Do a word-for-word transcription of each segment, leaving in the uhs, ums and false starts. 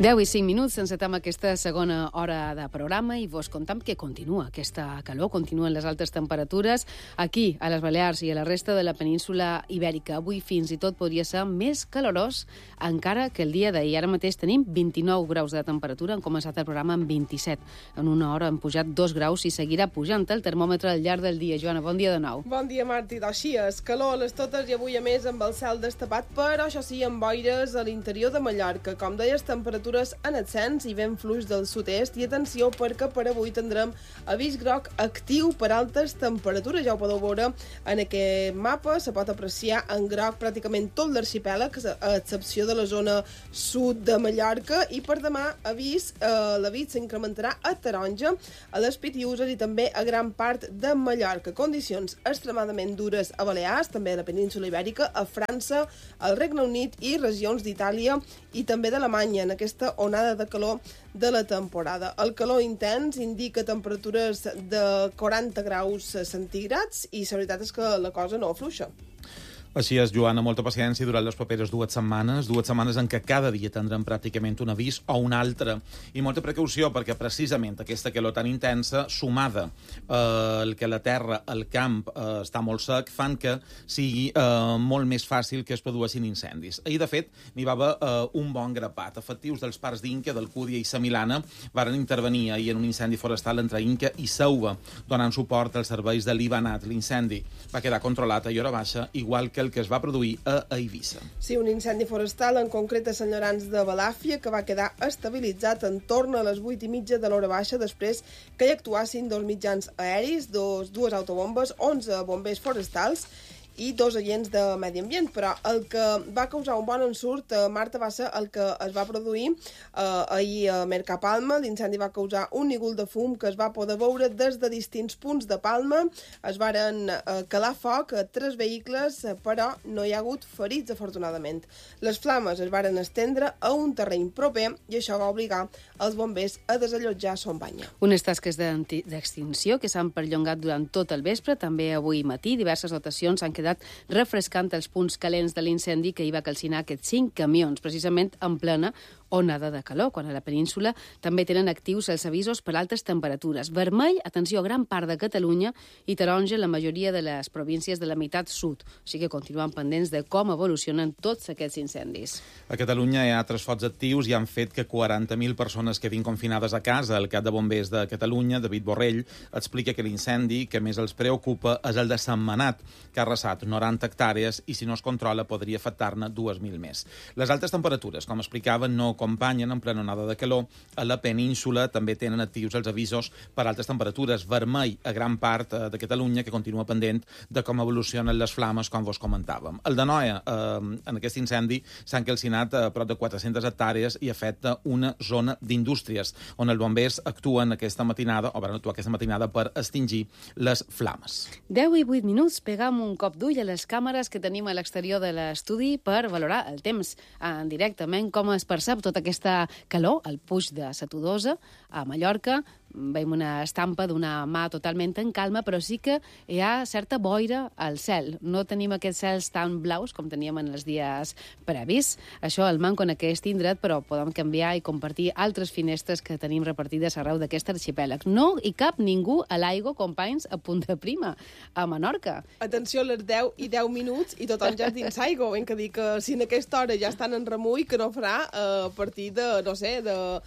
deu i cinc minuts, encetem aquesta segona hora de programa i vos contam que continua aquesta calor, continuen les altes temperatures aquí, a les Balears i a la resta de la península Ibèrica. Avui fins i tot podria ser més calorós encara que el dia d'ahir. Ara mateix tenim vint-i-nou graus de temperatura, han començat el programa amb vint-i-set. En una hora han pujat dos graus i seguirà pujant el termòmetre al llarg del dia. Joana, bon dia de nou. Bon dia, Martí. Així és, calor a les totes i avui a més amb el cel destapat, però això sí, amb boires a l'interior de Mallorca. Com deies, temperatures en ascens i vent fluix del sud-est, i atenció perquè per avui tindrem avís groc actiu per altes temperatures. Ja ho podeu veure en aquest mapa, se pot apreciar en groc pràcticament tot l'arxipèlag, a excepció de la zona sud de Mallorca, i per demà avís, eh, l'avís s'incrementarà a taronja, a les Pitiüses i també a gran part de Mallorca. Condicions extremadament dures a Balears, també a la península Ibèrica, a França, al Regne Unit i regions d'Itàlia i també d'Alemanya en aquesta onada de calor de la temporada. El calor intens indica temperatures de quaranta graus centígrads i la veritat és que la cosa no afluixa. Així és, Joana, molta paciència durant les properes dues setmanes, dues setmanes en què cada dia tindrem pràcticament un avís o un altre, i molta precaució perquè precisament aquesta calor tan intensa, sumada eh, el que la terra, el camp eh, està molt sec, fan que sigui eh, molt més fàcil que es produeixin incendis. Ahir, de fet, n'hi va haver eh, un bon grapat. Efectius dels parcs d'Inca, d'Alcúdia i Sa Milana varen intervenir ahir en un incendi forestal entre Inca i Sauva, donant suport als serveis de l'Ibanat. L'incendi va quedar controlat a hora baixa, igual que el que es va produir a Eivissa. Sí, un incendi forestal, en concret a Sant Llorenç de Balàfia, que va quedar estabilitzat en torn a les vuit i mitja de l'hora baixa després que hi actuassin dos mitjans aeris, dos, dues autobombes, onze bombers forestals i dos agents de medi ambient, però el que va causar un bon ensurt, eh, Marta, va ser el que es va produir eh, ahir a Mercapalma. L'incendi va causar un nígol de fum que es va poder veure des de distints punts de Palma. Es varen eh, calar foc a tres vehicles, eh, però no hi ha hagut ferits, afortunadament. Les flames es varen estendre a un terreny proper i això va obligar els bombers a desallotjar Son Banya. Unes tasques d'extinció que s'han perllongat durant tot el vespre, també avui matí. Diverses dotacions han quedat refrescant els punts calents de l'incendi que hi va calcinar aquests cinc camions, precisament en plena onada de calor, quan a la península també tenen actius els avisos per altes temperatures. Vermell, atenció, a gran part de Catalunya, i taronja la majoria de les províncies de la meitat sud. O sigui que continuen pendents de com evolucionen tots aquests incendis. A Catalunya hi ha tres focs actius i han fet que quaranta mil persones quedin confinades a casa. El cap de bombers de Catalunya, David Borrell, explica que l'incendi que més els preocupa és el de Sentmenat, que ha arrasat noranta hectàrees i, si no es controla, podria afectar-ne dues mil més. Les altes temperatures, com explicaven, no acompanyen en plena onada de calor. A la península també tenen actius els avisos per altes temperatures. Vermell a gran part de Catalunya, que continua pendent de com evolucionen les flames, com vos comentàvem. El de Noia, eh, en aquest incendi, s'han calcinat a prop de quatre-centes hectàrees i afecta una zona d'indústries, on els bombers actuen aquesta matinada, o van actuar aquesta matinada per extingir les flames. deu i vuit minuts, pegam un cop d'ull a les càmeres que tenim a l'exterior de l'estudi per valorar el temps en directament, com es percep tota aquesta calor, el puig de la Todosa, a Mallorca. Veiem una estampa d'una mà totalment en calma, però sí que hi ha certa boira al cel. No tenim aquests cels tan blaus com teníem en els dies previs. Això el manco en aquest indret, però podem canviar i compartir altres finestres que tenim repartides arreu d'aquest arxipèlag. No hi cap ningú a l'aigua, companys, a Punta Prima, a Menorca. Atenció, a les deu i deu minuts i tothom ja és dins aigua. Hem que dir que si en aquesta hora ja estan en remull, que no farà a partir de, no sé, de...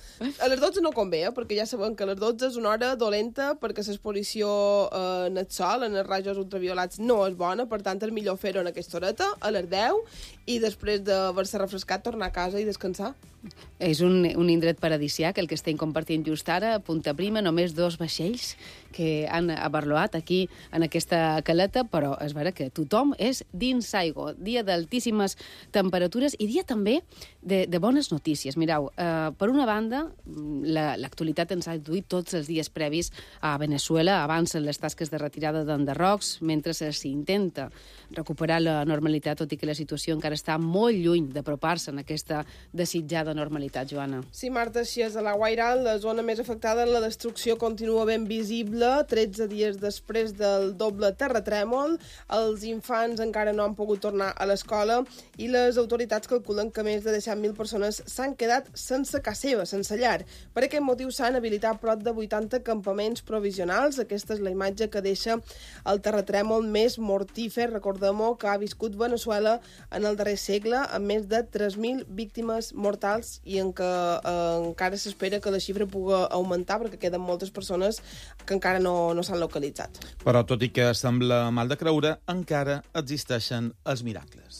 A les dotze no convé, eh? Perquè ja sabem que a les dotze és una hora dolenta perquè l'exposició eh, en el sol, en els rajos ultraviolats, no és bona, per tant és millor fer-ho en aquesta horeta, a les deu, i després d'haver-se refrescat tornar a casa i descansar. És un, un indret paradisiac el que estem compartint just ara a Punta Prima, només dos vaixells que han abarloat aquí en aquesta caleta, però és vera que tothom és dins aigua. Dia d'altíssimes temperatures i dia també de, de bones notícies. Mireu, eh, per una banda, l'actualitat la, ens ha duit tot tots els dies previs a Venezuela. Avancen les tasques de retirada d'enderrocs mentre s'intenta recuperar la normalitat, tot i que la situació encara està molt lluny d'apropar-se en aquesta desitjada normalitat, Joana. Sí, Marta, així és. A la Guairal, la zona més afectada, la destrucció continua ben visible. tretze dies després del doble terratrèmol, els infants encara no han pogut tornar a l'escola i les autoritats calculen que més de disset mil persones s'han quedat sense casa seva, sense llar. Per aquest motiu s'han habilitat prop de vuitanta campaments provisionals. Aquesta és la imatge que deixa el terratrèmol més mortífer, recordem-ho, que ha viscut Venezuela en el darrer segle, amb més de tres mil víctimes mortals i en què eh, encara s'espera que la xifra pugui augmentar perquè queden moltes persones que encara no, no s'han localitzat. Però, tot i que sembla mal de creure, encara existeixen els miracles.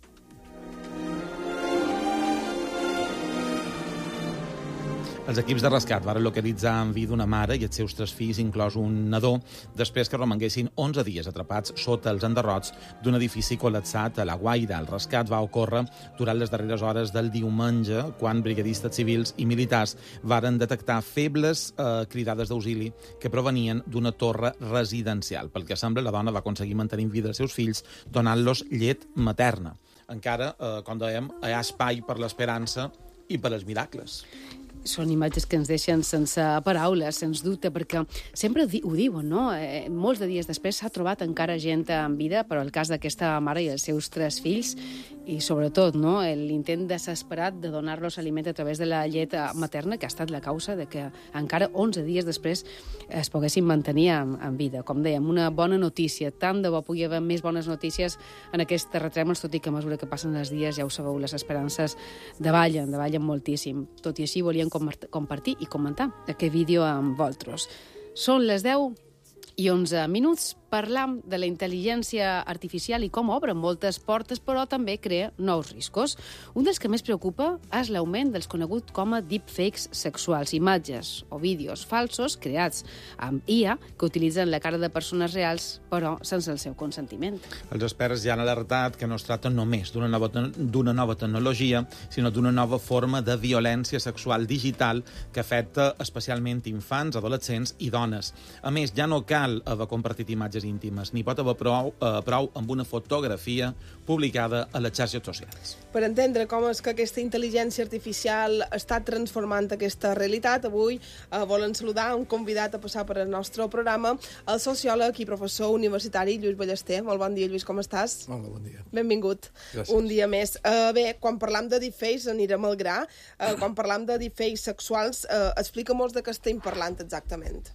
Els equips de rescat van localitzar en vida una mare i els seus tres fills, inclòs un nadó, després que romanguessin onze dies atrapats sota els enderrots d'un edifici col·lapsat a La Guaira. El rescat va ocórrer durant les darreres hores del diumenge, quan brigadistes civils i militars varen detectar febles eh, cridades d'auxili que provenien d'una torre residencial. Pel que sembla, la dona va aconseguir mantenir en vida els seus fills donant-los llet materna. Encara, eh, com dèiem, hi ha espai per l'esperança i per als miracles. Són imatges que ens deixen sense paraules, sens dubte, perquè sempre ho diuen, no? Eh, molts de dies després s'ha trobat encara gent en vida, però el cas d'aquesta mare i els seus tres fills, i sobretot no, l'intent desesperat de donar-los aliment a través de la llet materna, que ha estat la causa de que encara onze dies després es poguessin mantenir en, en vida. Com dèiem, una bona notícia. Tant de bo pugui haver més bones notícies en aquests terratrèmols, tot i que a mesura que passen els dies, ja ho sabeu, les esperances davallen, davallen moltíssim. Tot i així, volíem compartir i comentar aquest vídeo amb vosaltres. Són les deu i onze minuts. Parlam de la intel·ligència artificial i com obre moltes portes, però també crea nous riscos. Un dels que més preocupa és l'augment dels coneguts com a deepfakes sexuals, imatges o vídeos falsos creats amb I A que utilitzen la cara de persones reals, però sense el seu consentiment. Els experts ja han alertat que no es tracta només d'una nova, d'una nova tecnologia, sinó d'una nova forma de violència sexual digital que afecta especialment infants, adolescents i dones. A més, ja no cal haver compartit imatges íntimes, ni pot haver prou, eh, prou amb una fotografia publicada a les xarxes socials. Per entendre com és que aquesta intel·ligència artificial està transformant aquesta realitat, avui eh, volen saludar un convidat a passar per el nostre programa, el sociòleg i professor universitari Lluís Ballester. Molt bon dia, Lluís, com estàs? Hola, bon dia. Benvingut. Gràcies. Un dia més. Uh, bé, quan parlam de deepfakes, anirem al gra. Uh, quan parlam de deepfakes sexuals, uh, explica-mos de què estem parlant exactament.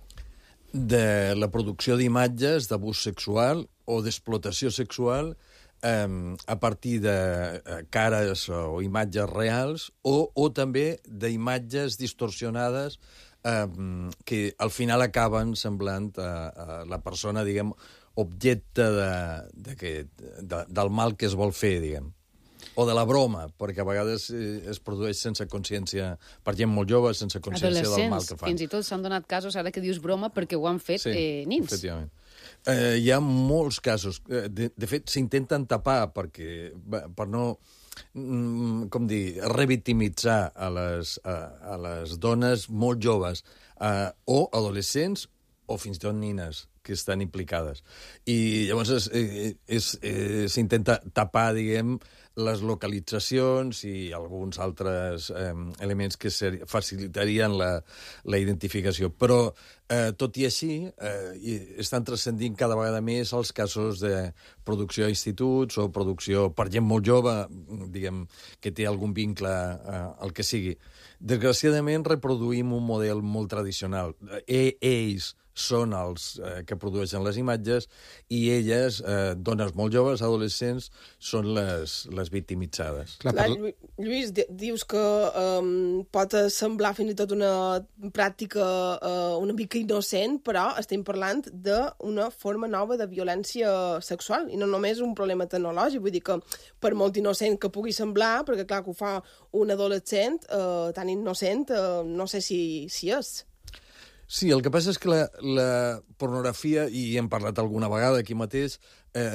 De la producció d'imatges d'abús sexual o d'explotació sexual eh, a partir de eh, cares o imatges reals o, o també d'imatges distorsionades eh, que al final acaben semblant a, a la persona, diguem, objecte de, de que, de, del mal que es vol fer, diguem. O de la broma, perquè a vegades es produeix sense consciència, per gent molt jove, sense consciència del mal que fan. Fins i tot s'han donat casos, ara que dius broma, perquè ho han fet sí, eh, nins. Efectivament. Eh, hi ha molts casos. De, de fet, s'intenten tapar perquè, per no, com dir, revictimitzar a les, a, a les dones molt joves eh, o adolescents o fins i tot nines que estan implicades. I llavors s'intenta tapar, diguem, les localitzacions i alguns altres eh, elements que ser, facilitarien la, la identificació. Però, eh, tot i així, eh, estan transcendint cada vegada més els casos de producció a instituts o producció per gent molt jove, diguem, que té algun vincle eh, al que sigui. Desgraciadament, reproduïm un model molt tradicional. E ells són els eh, que produeixen les imatges i elles, eh, dones molt joves, adolescents, són les, les victimitzades. Clar, Clar, Lluís, dius que um, pot semblar fins i tot una pràctica uh, una mica innocent, però estem parlant d'una forma nova de violència sexual i no només un problema tecnològic. Vull dir que per molt innocent que pugui semblar, perquè clar que ho fa un adolescent, uh, tan innocent, uh, no sé si, si és. Sí, el que passa és que la, la pornografia, i hem parlat alguna vegada aquí mateix, eh,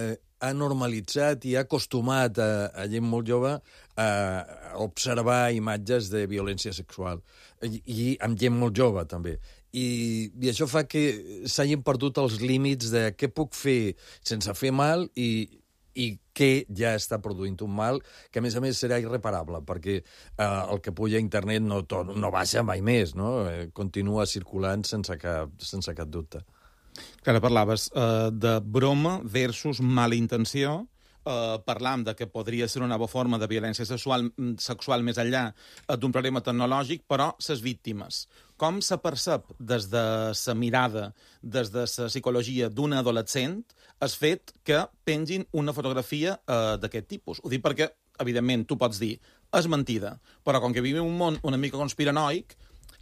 ha normalitzat i ha acostumat a, a gent molt jove a observar imatges de violència sexual. I, i amb gent molt jove, també. I, i això fa que s'hagin perdut els límits de què puc fer sense fer mal i, i què ja està produint un mal que, a més a més, serà irreparable, perquè eh, el que puja a internet no, tot, no baixa mai més, no? Eh, continua circulant sense cap, sense cap dubte. Clara, parlaves uh, de broma versus mala intenció. Uh, parlam de que podria ser una nova forma de violència sexual, sexual més enllà uh, d'un problema tecnològic, però ses víctimes. Com se percep des de sa mirada, des de sa psicologia d'un adolescent, el fet que pengin una fotografia uh, d'aquest tipus? Ho dic perquè, evidentment, tu pots dir és mentida, però com que vivim un món una mica conspiranoic,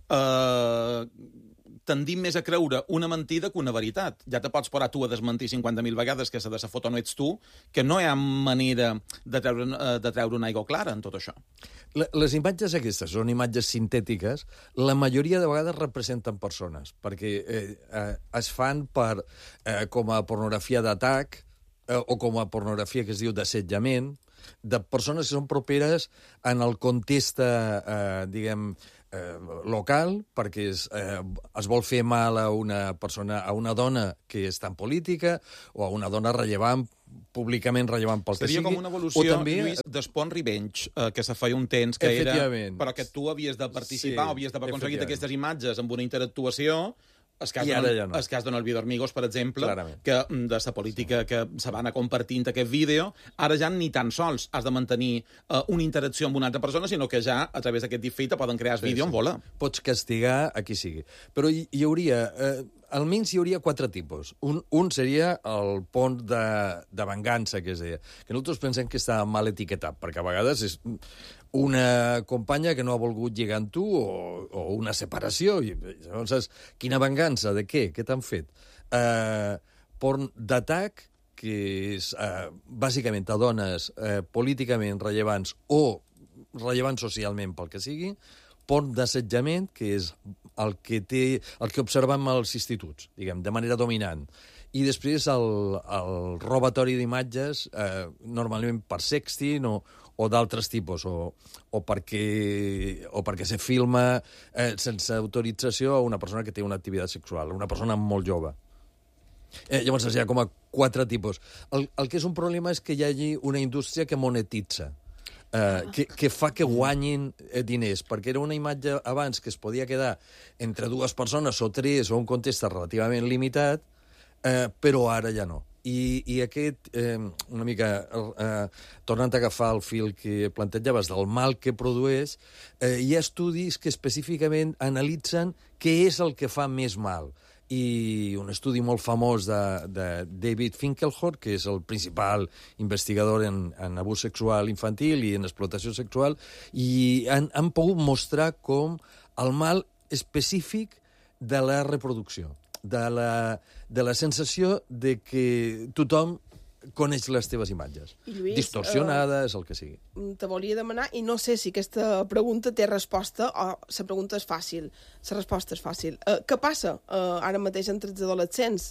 eh... Uh, tendim més a creure una mentida que una veritat. Ja te pots parar tu a desmentir cinquanta mil vegades que de la foto no ets tu, que no hi ha manera de treure, de treure una aigua clara en tot això. Les imatges aquestes són imatges sintètiques, la majoria de vegades representen persones, perquè eh, eh, es fan per, eh, com a pornografia d'atac eh, o com a pornografia que es diu d'assetjament, de persones que són properes en el context, eh, diguem, eh, local, perquè es, eh, es vol fer mal a una persona, a una dona que està en política, o a una dona rellevant, públicament rellevant pel que sigui. Seria com una evolució, també... Lluís, d'Espon Revenge, eh, que se feia un temps que era... Però que tu havies de participar, sí, havies d'haver aconseguit aquestes imatges amb una interactuació. El cas, I ara ja no. El cas d'On el Vídeo Amigos, per exemple, clarament, que de la política sí, que se va anar compartint aquest vídeo, ara ja ni tan sols has de mantenir uh, una interacció amb una altra persona, sinó que ja, a través d'aquest deepfake, poden crear el sí, vídeo sí, en vola. Pots castigar a qui sigui. Però hi, hi hauria... Eh, almenys hi hauria quatre tipus. Un, un seria el pont de, de vengança, que es deia. Que nosaltres pensem que està mal etiquetat, perquè a vegades és una companya que no ha volgut lligar amb tu o, o una separació. I, llavors, quina vengança? De què? Què t'han fet? Uh, pont d'atac, que és uh, bàsicament a dones uh, políticament rellevants o rellevants socialment pel que sigui. Pont d'assetjament, que és el que, té, el que observem als instituts, diguem, de manera dominant. I després el, el robatori d'imatges, eh, normalment per sexting o, o d'altres tipus, o, o, perquè, o perquè se filma eh, sense autorització a una persona que té una activitat sexual, una persona molt jove. Eh, llavors hi ha com a quatre tipus. El, el que és un problema és que hi hagi una indústria que monetitza. Uh, que, que fa que guanyin diners, perquè era una imatge abans que es podia quedar entre dues persones o tres o un context relativament limitat, uh, però ara ja no. I, i aquest, eh, una mica, eh, tornant a agafar el fil que plantejaves del mal que produeix, eh, hi ha estudis que específicament analitzen què és el que fa més mal. I un estudi molt famós de, de David Finkelhor, que és el principal investigador en, en abús sexual infantil i en explotació sexual, i han, han pogut mostrar com el mal específic de la reproducció, de la, de la sensació de que tothom coneix les teves imatges. I Lluís, distorsionades, uh, el que sigui. Te volia demanar, i no sé si aquesta pregunta té resposta o la pregunta és fàcil. La resposta és fàcil. Uh, què passa uh, ara mateix entre els adolescents?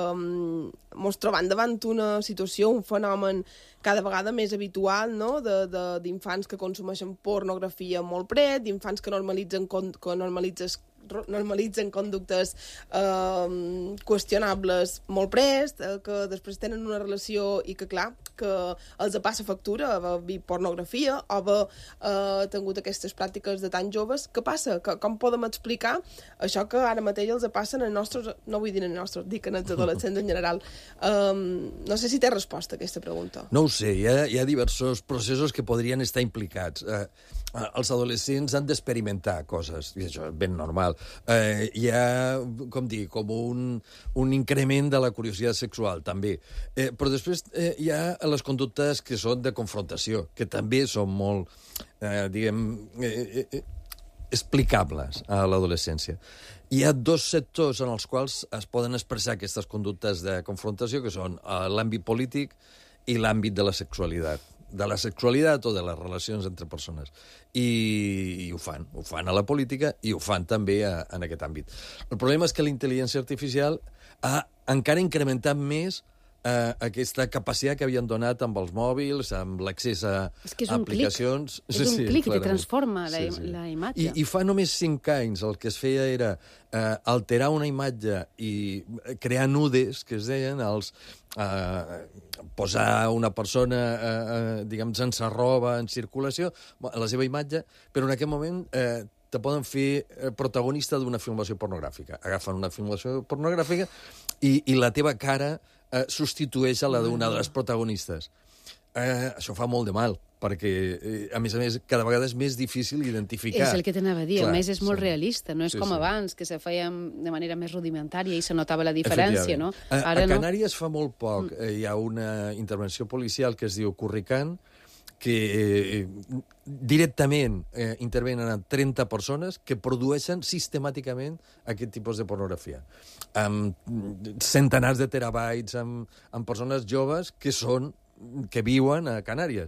Uh, mos trobem davant una situació, un fenomen cada vegada més habitual, no?, d'infants que consumeixen pornografia molt pret, d'infants que normalitzen, que normalitzen normalitzen conductes eh, qüestionables molt prest, eh, que després tenen una relació i que, clar, que els passa factura haver pornografia o haver eh, tingut aquestes pràctiques de tan joves. Què passa? Que, com podem explicar això que ara mateix els passen en nostres... No vull dir en nostres, dic en els adolescents en general. Um, no sé si té resposta a aquesta pregunta. No ho sé, hi ha, hi ha diversos processos que podrien estar implicats. Eh, els adolescents han d'experimentar coses, i això és ben normal. Eh, hi ha, com dir, com un, un increment de la curiositat sexual, també. Eh, però després eh, hi ha les conductes que són de confrontació, que també són molt, eh, diguem, eh, eh, explicables a l'adolescència. Hi ha dos sectors en els quals es poden expressar aquestes conductes de confrontació, que són eh, l'àmbit polític i l'àmbit de la sexualitat. De la sexualitat o de les relacions entre persones. I, i ho fan. Ho fan a la política i ho fan també a, en aquest àmbit. El problema és que la intel·ligència artificial ha encara incrementat més eh, aquesta capacitat que havien donat amb els mòbils, amb l'accés a És que és un aplicacions... clic, és un sí, clic que clarament. transforma la, Sí, sí. la imatge. I, I fa només cinc anys el que es feia era eh, alterar una imatge i crear nudes, que es deien, els, eh, posar una persona, eh, eh, diguem, sense roba, en circulació, la seva imatge, però en aquest moment eh, te poden fer protagonista d'una filmació pornogràfica. Agafen una filmació pornogràfica i, i la teva cara eh, substitueix a la d'una de les protagonistes. Eh, això fa molt de mal, perquè, eh, a més a més, cada vegada és més difícil identificar. És el que t'anava a dir, Clar, a més és molt sí. realista, no és Sí, com sí. abans, que se feia de manera més rudimentària i se notava la diferència, no? A, Ara a no. Canàries fa molt poc eh, hi ha una intervenció policial que es diu Curricant, que eh, directament eh, intervenen amb trenta persones que produeixen sistemàticament aquest tipus de pornografia. Amb centenars de terabytes, amb, amb persones joves que són que viuen a Canàries.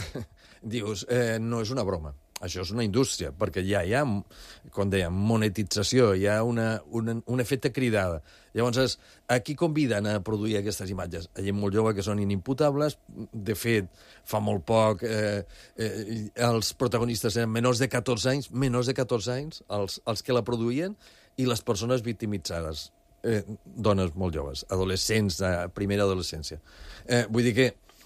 Dius, eh, no és una broma. Això és una indústria, perquè ja hi ha, com dèiem, monetització, hi ha una, una, un efecte cridada. Llavors, a qui conviden a produir aquestes imatges? A gent molt jove que són inimputables. De fet, fa molt poc eh, eh, els protagonistes eren menors de catorze anys, menors de catorze anys, els, els que la produïen, i les persones victimitzades. Eh, dones molt joves, adolescents, de primera adolescència. Eh, vull dir que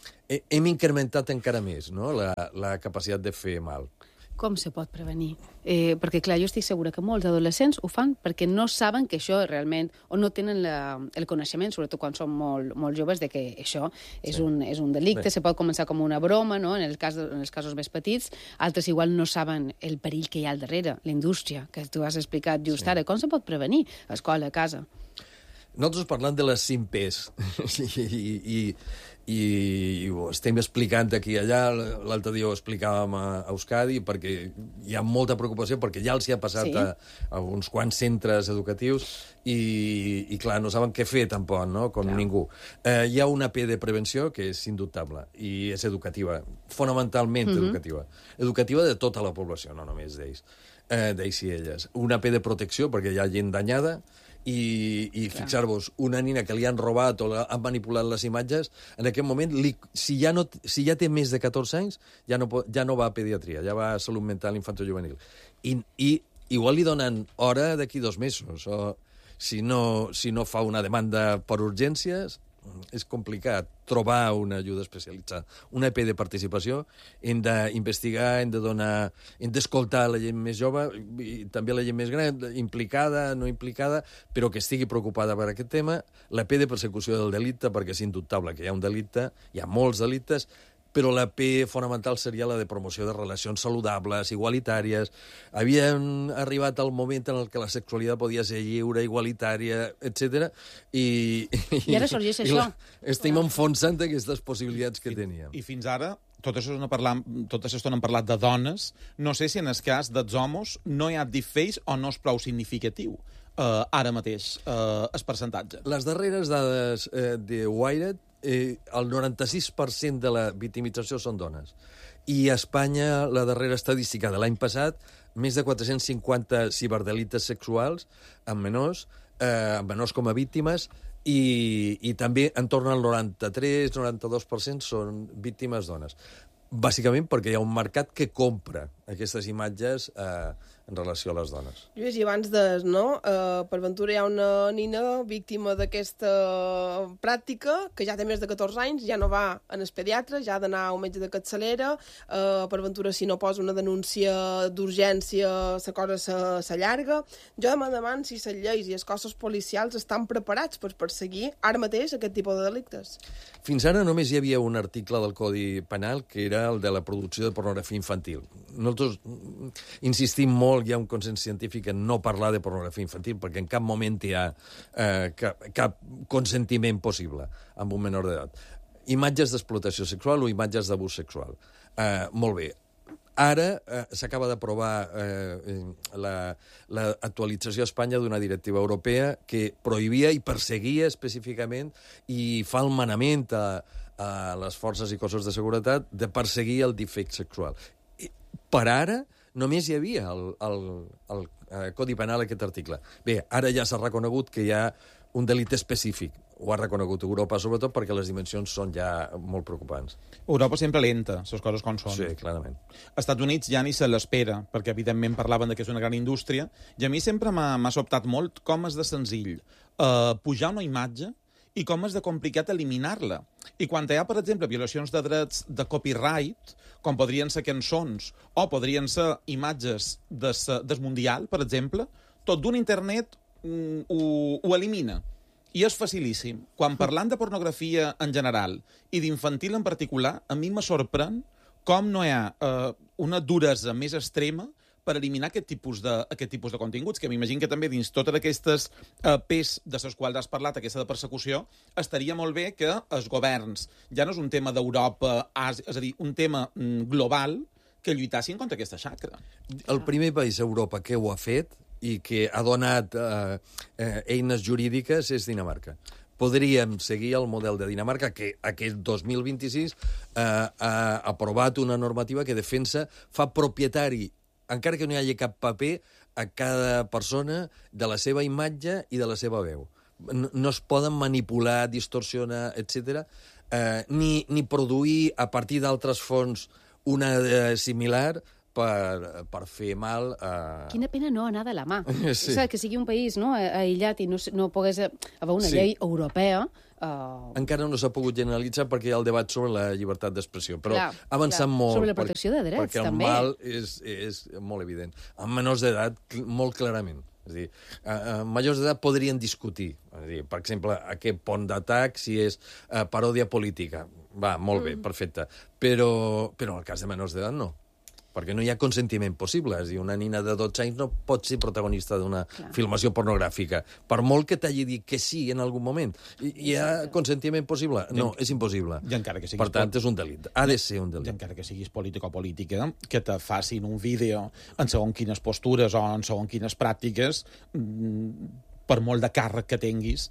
hem incrementat encara més, no?, la, la capacitat de fer mal. Com se pot prevenir? Eh, perquè, clar, jo estic segura que molts adolescents ho fan perquè no saben que això realment, o no tenen la, el coneixement, sobretot quan són molt, molt joves, de que això és, sí. un, és un delicte, sí. Se pot començar com una broma, no?, en, el cas de, en els casos més petits. Altres igual no saben el perill que hi ha al darrere, la indústria, que tu has explicat just sí. ara. Com se pot prevenir? A escola, a casa? Nosaltres parlant de les cinc P's i, i, i, i ho estem explicant aquí i allà, l'altre dia ho explicàvem a Euskadi, perquè hi ha molta preocupació, perquè ja els hi ha passat sí. a, a uns quants centres educatius i, i clar, no saben què fer tampoc, no?, com clar. Ningú. Eh, hi ha una P de prevenció que és indubtable i és educativa, fonamentalment mm-hmm. educativa. Educativa de tota la població, no només d'ells, eh, d'ells i elles. Una P de protecció, perquè hi ha gent danyada, i, i fixar-vos, una nina que li han robat o han manipulat les imatges, en aquest moment, li, si, ja no, si ja té més de catorze anys, ja no, ja no va a pediatria, ja va a salut mental infantojuvenil. I, i igual li donen hora d'aquí dos mesos, o si no, si no fa una demanda per urgències, és complicat trobar una ajuda especialitzada. Una E P de participació, hem d'investigar, hem de donar, hem d'escoltar la gent més jove i també la gent més gran, implicada, no implicada, però que estigui preocupada per aquest tema. La P de persecució del delicte, perquè és indubtable que hi ha un delicte, hi ha molts delictes, però la P fonamental seria la de promoció de relacions saludables, igualitàries. Havien arribat al moment en el que la sexualitat podia ser lliure, igualitària, etcètera. I, I ara sorgeix això. La, estem enfonsant aquestes possibilitats que I, teníem. I fins ara, tot això no parlam, tota aquesta estona hem parlat de dones, no sé si en el cas dels homes no hi ha deepfakes o no és prou significatiu. Uh, ara mateix, uh, el percentatge. Les darreres dades eh, de Wired, eh, el noranta-sis per cent de la victimització són dones. I a Espanya, la darrera estadística de l'any passat, més de quatre-cents cinquanta ciberdelictes sexuals amb menors, eh, amb menors com a víctimes, i, i també en torn al noranta-tres noranta-dos per cent són víctimes dones. Bàsicament perquè hi ha un mercat que compra aquestes imatges eh, en relació a les dones. Lluís, i abans de, no? Uh, per ventura hi ha una nina víctima d'aquesta pràctica que ja té més de catorze anys, ja no va en el pediatre, ja ha d'anar a un metge de capçalera, uh, per ventura si no posa una denúncia d'urgència la cosa s'allarga. Jo me demano si les lleis i els cossos policials estan preparats per perseguir ara mateix aquest tipus de delictes. Fins ara només hi havia un article del Codi Penal que era el de la producció de pornografia infantil. Nosaltres insistim molt, hi ha un consens científic en no parlar de pornografia infantil, perquè en cap moment hi ha eh, cap, cap consentiment possible amb un menor d'edat. Imatges d'explotació sexual o imatges d'abús sexual. Eh, molt bé. Ara eh, s'acaba d'aprovar eh, l'actualització la, a Espanya d'una directiva europea que prohibia i perseguia específicament i fa el manament a, a les forces i cossos de seguretat de perseguir el deepfake sexual. I, per ara, només hi havia el, el, el, el Codi Penal aquest article. Bé, ara ja s'ha reconegut que hi ha un delicte específic, ho ha reconegut Europa, sobretot perquè les dimensions són ja molt preocupants. Europa sempre lenta, les coses com són. Sí, clarament. Als Estats Units ja ni se l'espera, perquè evidentment parlaven de que és una gran indústria, i a mi sempre m'ha sobtat molt com és de senzill uh, pujar una imatge i com és de complicat eliminar-la. I quan hi ha, per exemple, violacions de drets de copyright, com podrien ser cançons o podrien ser imatges des, des Mundial, per exemple, tot d'un internet mm, ho, ho elimina. I és facilíssim. Quan parlant de pornografia en general i d'infantil en particular, a mi me sorprèn com no hi ha eh, una duresa més extrema per eliminar aquest tipus de, aquest tipus de continguts, que m'imagino que també dins totes aquestes eh, pes de les quals has parlat, aquesta de persecució, estaria molt bé que els governs, ja no és un tema d'Europa, és a dir, un tema mm, global, que lluitassin contra aquesta xacra. El primer país a Europa que ho ha fet i que ha donat eh, eh, eines jurídiques és Dinamarca. Podríem seguir el model de Dinamarca, que aquest dos mil vint-i-sis eh, ha aprovat una normativa que defensa, fa propietari, encara que no hi hagi cap paper, a cada persona de la seva imatge i de la seva veu. No, no es poden manipular, distorsionar, etcètera, eh, ni, ni produir a partir d'altres fonts una eh, similar per, per fer mal a... Quina pena no anar de la mà. Sí. O sigui, que sigui un país no, aïllat i no, no pogués haver una Sí. llei europea. Uh... Encara no s'ha pogut generalitzar perquè hi ha el debat sobre la llibertat d'expressió, però Clar, ha avançat clar. molt. Sobre la protecció de drets, perquè també. el mal és, és molt evident. Amb menors d'edat, cl- molt clarament. És a dir, a, a majors d'edat podrien discutir. És a dir, per exemple, aquest pont d'atac, si és uh, paròdia política. Va, molt bé, Mm. perfecte. Però, però en el cas de menors d'edat no. Perquè no hi ha consentiment possible. És a dir, una nina de dotze anys no pot ser protagonista d'una filmació pornogràfica. Per molt que t'hagi dit que sí en algun moment. I, hi ha consentiment possible? No, és impossible. I encara que siguis Per tant, és un delit. Ha de ser un I delit. encara que siguis polític o política, que te facin un vídeo en segons quines postures o en segons quines pràctiques, mm, per molt de càrrec que tinguis,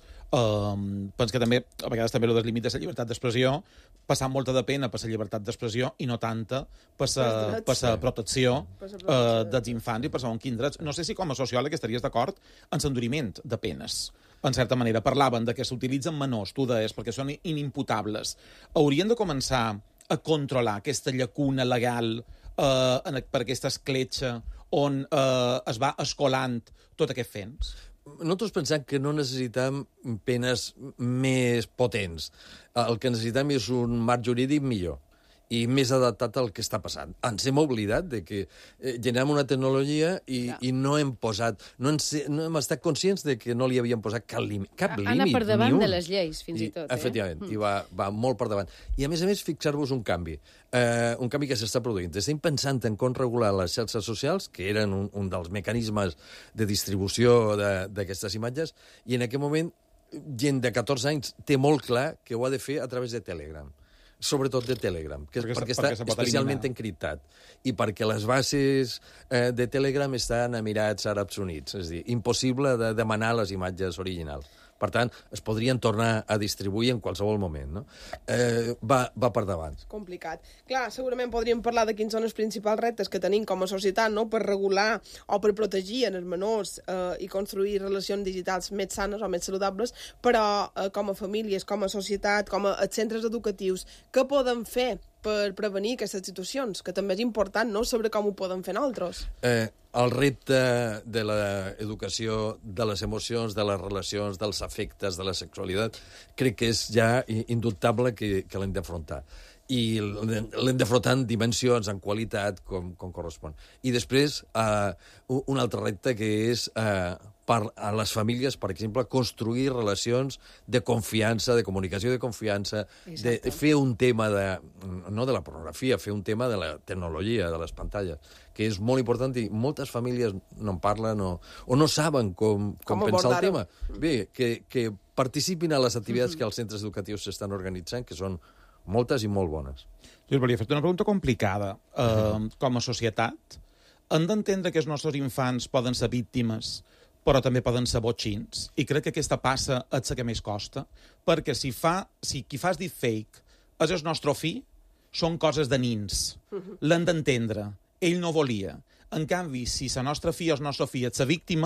um, penso que també, a vegades també el límit de la llibertat d'expressió, passar molta de pena per la llibertat d'expressió i no tanta per la drets. per la protecció Per la protecció uh, de dels infants i per segons quins drets. No sé si com a sociòleg estaries d'acord en l'enduriment de penes. En certa manera, parlaven de que s'utilitzen menors, tu deies, perquè són inimputables. Haurien de començar a controlar aquesta llacuna legal eh, en, per aquesta escletxa on eh, es va escolant tot aquest fens? Nosaltres pensem que no necessitem penes més potents. El que necessitem és un marc jurídic millor i més adaptat al que està passant. Ens hem oblidat de que eh, generem una tecnologia i, i no hem posat, no, ens, no hem estat conscients de que no li havíem posat cap, límit, cap límit. Anar per davant ni un. de les lleis, fins i, I, tot. efectivament, eh? i va, va molt per davant. I, a més a més, fixar-vos un canvi. Eh, un canvi que s'està produint. Estem pensant en com regular les xarxes socials, que eren un, un dels mecanismes de distribució d'aquestes imatges, i en aquest moment gent de catorze anys té molt clar que ho ha de fer a través de Telegram. Sobretot de Telegram, que, Perquè perquè, se- perquè està perquè se pot especialment eliminar. encriptat i perquè les bases eh, de Telegram estan a Emirats Àrabs Units. És a dir, impossible de demanar les imatges originals. Per tant, es podrien tornar a distribuir en qualsevol moment. No? Eh, va, va per davant. Complicat. Clar, segurament podríem parlar de quins són els principals reptes que tenim com a societat, no?, per regular o per protegir en els menors eh, i construir relacions digitals més sanes o més saludables, però eh, com a famílies, com a societat, com a centres educatius, què podem fer per prevenir aquestes situacions? Que també és important, no?, saber com ho podem fer nosaltres. Eh, el repte de l'educació, de les emocions, de les relacions, dels afectes, de la sexualitat, crec que és ja indubtable que, que l'hem d'afrontar. I l'hem d'afrontar en dimensions, en qualitat, com, com correspon. I després, eh, un altre repte que és eh, per a les famílies, per exemple, construir relacions de confiança, de comunicació de confiança, de fer un tema de, no de la pornografia, fer un tema de la tecnologia, de les pantalles, que és molt important i moltes famílies no en parlen o, o no saben com, com, Com pensar el abordar-ho. tema. Bé, que, que participin a les activitats que els centres educatius s'estan organitzant, que són moltes i molt bones. Jo us volia fer una pregunta complicada. Uh, com a societat, hem d'entendre que els nostres infants poden ser víctimes, però també poden ser botxins. I crec que aquesta passa és la que més costa, perquè si, fa, si qui fa el deepfake és el nostre fill, són coses de nins. L'hem d'entendre. Ell no volia. En canvi, si la nostra filla o el nostre fill és la víctima,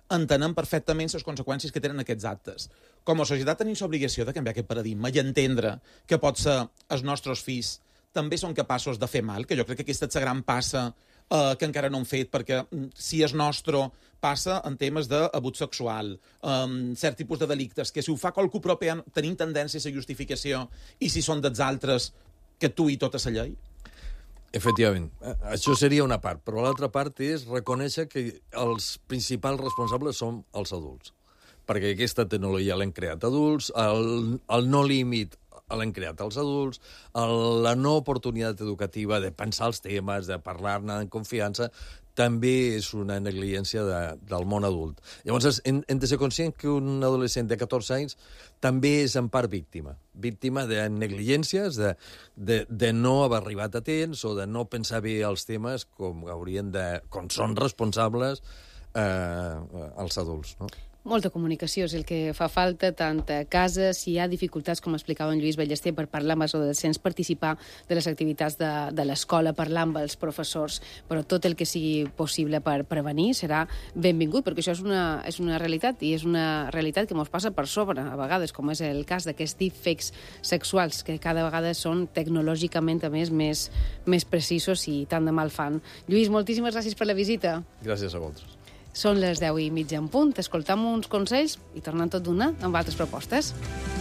entenem perfectament les conseqüències que tenen aquests actes. Com a societat tenim l'obligació de canviar aquest paradigma i entendre que pot ser els nostres fills també són capaços de fer mal, que jo crec que aquesta és la gran passa eh, que encara no hem fet, perquè si és nostre passa en temes d'abús sexual, um, cert tipus de delictes, que si ho fa qualcú propi tenim tendència a la justificació, i si són dels altres que tu i tota la llei? Efectivament. Això seria una part, però l'altra part és reconèixer que els principals responsables són els adults, perquè aquesta tecnologia l'hem creat adults, el, el no límit l'hem creat els adults, el, la no oportunitat educativa de pensar els temes, de parlar-ne en confiança, també és una negligència de, del món adult. Llavors, hem, hem de ser conscients que un adolescent de catorze anys també és en part víctima. Víctima de negligències, de, de, de no haver arribat a temps o de no pensar bé els temes com haurien de, com són responsables eh, els adults, no? Molta comunicació és el que fa falta, tant a casa, si hi ha dificultats, com explicava en Lluís Ballester, per parlar amb els adolescents, participar de les activitats de, de l'escola, parlar amb els professors, però tot el que sigui possible per prevenir serà benvingut, perquè això és una, és una realitat, i és una realitat que ens passa per sobre, a vegades, com és el cas d'aquests deepfakes sexuals, que cada vegada són tecnològicament, a més, més, més precisos i tant de mal fan. Lluís, moltíssimes gràcies per la visita. Gràcies a vosaltres. Són les deu i mitja en punt. Escoltam uns consells i tornem tot d'una amb altres propostes.